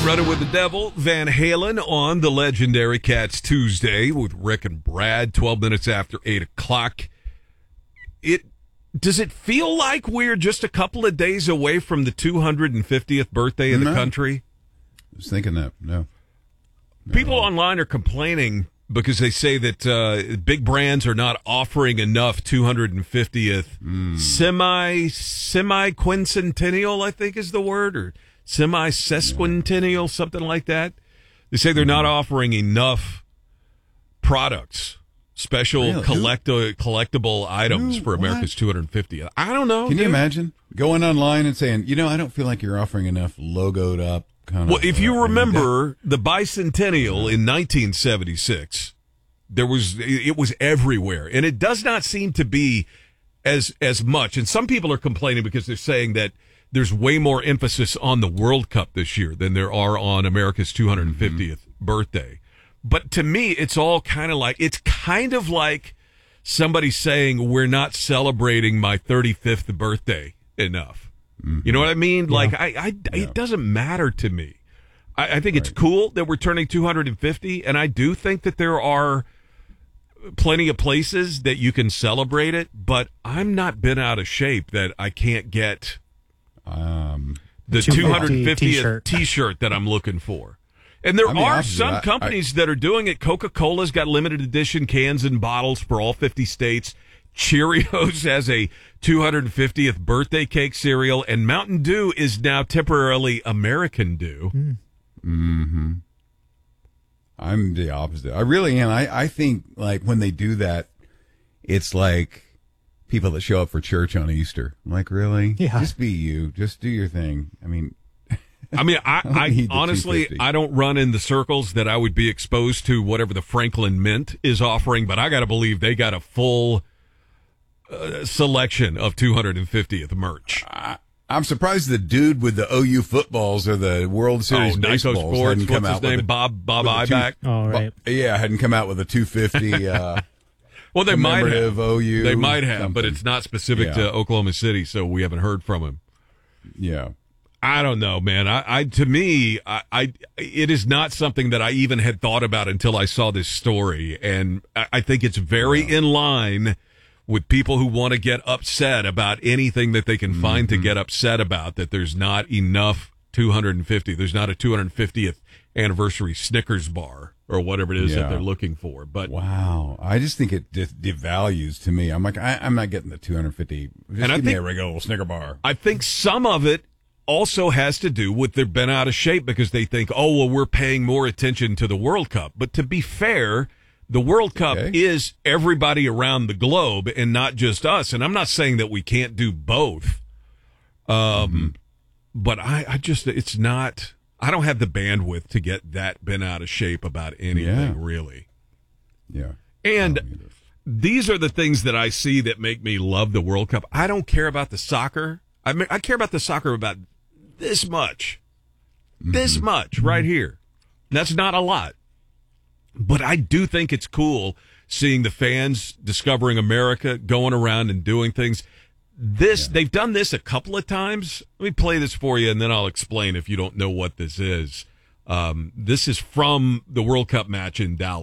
Running with the Devil, Van Halen on the legendary Cats Tuesday with Rick and Brad, 12 minutes after 8 o'clock. Does it feel like we're just a couple of days away from the 250th birthday in the country? I was thinking that, no. People online are complaining because they say that big brands are not offering enough 250th semi-quincentennial, I think is the word, or semi-sesquicentennial, something like that. They say they're not offering enough products, special collectible items for America's 250th. I don't know. Can you imagine going online and saying, I don't feel like you're offering enough logoed up kind of. Well, if you remember the bicentennial in 1976, it was everywhere, and it does not seem to be as much. And some people are complaining because they're saying that there's way more emphasis on the World Cup this year than there are on America's 250th birthday. But to me, it's kind of like somebody saying we're not celebrating my 35th birthday enough. You know what I mean? Yeah. Like, it doesn't matter to me. I think it's cool that we're turning 250, and I do think that there are plenty of places that you can celebrate it, but I'm not bent out of shape that I can't get the 250th T-shirt that I'm looking for. And there are some companies that are doing it. Coca-Cola's got limited edition cans and bottles for all 50 states. Cheerios has a 250th birthday cake cereal, and Mountain Dew is now temporarily American Dew. Mm-hmm. I'm the opposite. I really am. I think, like, when they do that, it's like people that show up for church on Easter. I'm like, really? Yeah. Just be you. Just do your thing. I honestly, I don't run in the circles that I would be exposed to whatever the Franklin Mint is offering, but I got to believe they got a full selection of 250th merch. I'm surprised the dude with the OU footballs or the World Series baseballs Sports, hadn't come what's out his name? Bob Iback. Oh, right. Hadn't come out with a 250. Well, they might have. OU. They might have, something. but it's not specific to Oklahoma City, so we haven't heard from him. Yeah. I don't know, man. To me, it is not something that I even had thought about until I saw this story, and I think it's very in line with people who want to get upset about anything that they can find to get upset about, that there's not enough 250. There's not a 250th anniversary Snickers bar or whatever it is that they're looking for. But wow, I just think it devalues to me. I'm like, I'm not getting the 250. Just give me a regular old Snicker bar. I think some of it also has to do with they've been out of shape because they think, we're paying more attention to the World Cup. But to be fair, the World Cup is everybody around the globe and not just us. And I'm not saying that we can't do both. But I just, it's not, I don't have the bandwidth to get that bent out of shape about anything, really. Yeah. And these are the things that I see that make me love the World Cup. I don't care about the soccer. I care about the soccer about this much. This much right here. That's not a lot. But I do think it's cool seeing the fans discovering America, going around and doing things. They've done this a couple of times. Let me play this for you, and then I'll explain if you don't know what this is. This is from the World Cup match in Dallas.